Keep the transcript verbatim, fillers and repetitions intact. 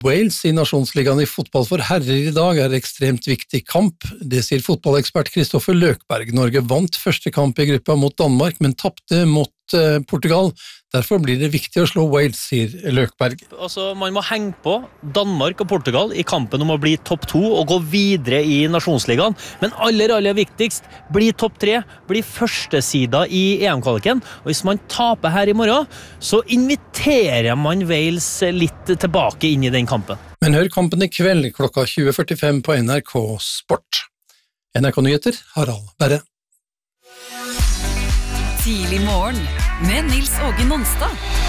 Wales i nasjonsligaen i fotball for herrer i dag er ekstremt viktig kamp. Det sier fotballekspert Kristoffer Løkberg. Norge vant første kamp i gruppa mot Danmark, men tappte mot eh, Portugal. Derfor blir det viktig å slå Wales, sier Løkberg. Altså, man må henge på Danmark og Portugal i kampen om å bli topp to og gå videre i nasjonsligaen. Men aller, aller viktigst, bli topp tre, bli førstesida i E M-kvaliken. Og hvis man taper her i morgen, så inviterer man Wales litt tilbake inn i den kampen. Men hør kampen i kveld klokka tjue førtifem på N R K Sport. N R K-nyheter, Harald Berre. Tidlig morgen med Nils Åge Nonstad.